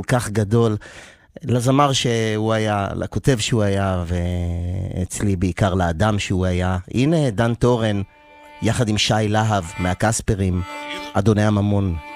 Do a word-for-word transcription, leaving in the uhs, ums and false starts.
כך גדול, לזמר שהוא היה, לכותב שהוא היה, ואצלי בעיקר לאדם שהוא היה. הנה דן טורן, יחד עם שי להב מהקספרים, אדוני הממון.